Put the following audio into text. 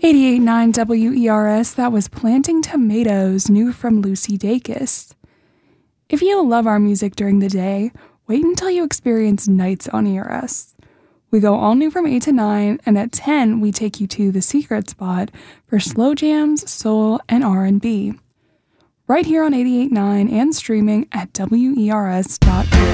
88.9 WERS, that was Planting Tomatoes, new from Lucy Dacus. If you love our music during the day, wait until you experience nights on ERS. We go all new from 8 to 9, and at 10, we take you to The Secret Spot for slow jams, soul, and R&B. Right here on 88.9 and streaming at WERS.org.